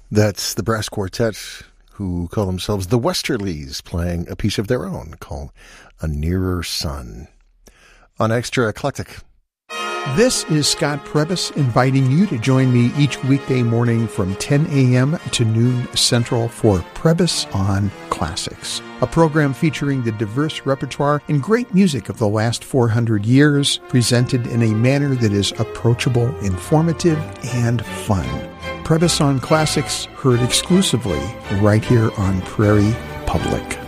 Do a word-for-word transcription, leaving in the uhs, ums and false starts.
That's the brass quartet who call themselves the Westerlies, playing a piece of their own called A Nearer Sun on Extra Eclectic. This is Scott Prebys inviting you to join me each weekday morning from ten a.m. to noon Central for Prebys on Classics, a program featuring the diverse repertoire and great music of the last four hundred years, presented in a manner that is approachable, informative, and fun. Prebys on Classics, heard exclusively right here on Prairie Public.